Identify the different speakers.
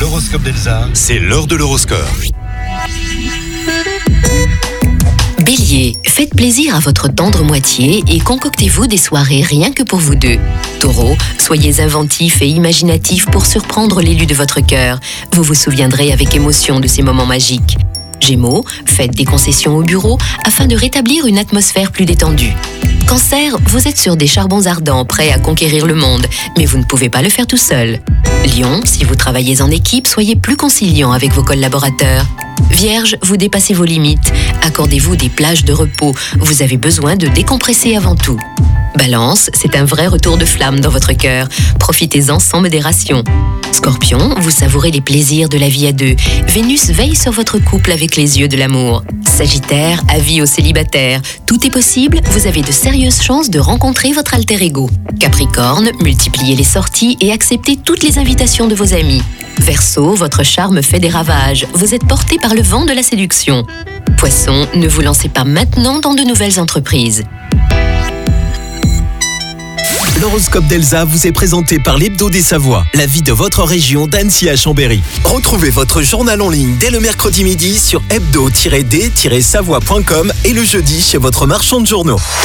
Speaker 1: L'horoscope d'Elsa,
Speaker 2: C'est l'heure de l'horoscope.
Speaker 3: Bélier, faites plaisir à votre tendre moitié et concoctez-vous des soirées rien que pour vous deux. Taureau, soyez inventif et imaginatif pour surprendre l'élu de votre cœur. Vous vous souviendrez avec émotion de ces moments magiques. Gémeaux, faites des concessions au bureau afin de rétablir une atmosphère plus détendue. Cancer, vous êtes sur des charbons ardents, prêts à conquérir le monde, mais vous ne pouvez pas le faire tout seul. Lion, si vous travaillez en équipe, soyez plus conciliant avec vos collaborateurs. Vierge, vous dépassez vos limites. Accordez-vous des plages de repos. Vous avez besoin de décompresser avant tout. Balance, c'est un vrai retour de flamme dans votre cœur. Profitez-en sans modération. Scorpion, vous savourez les plaisirs de la vie à deux. Vénus veille sur votre couple avec les yeux de l'amour. Sagittaire, avis aux célibataires. Tout est possible, vous avez de sérieuses chances de rencontrer votre alter ego. Capricorne, multipliez les sorties et acceptez toutes les invitations de vos amis. Verseau, votre charme fait des ravages. Vous êtes porté par le vent de la séduction. Poisson, ne vous lancez pas maintenant dans de nouvelles entreprises.
Speaker 4: L'horoscope d'Elsa vous est présenté par l'Hebdo des Savoies, la vie de votre région d'Annecy à Chambéry. Retrouvez votre journal en ligne dès le mercredi midi sur hebdo-d-savoie.com et le jeudi chez votre marchand de journaux.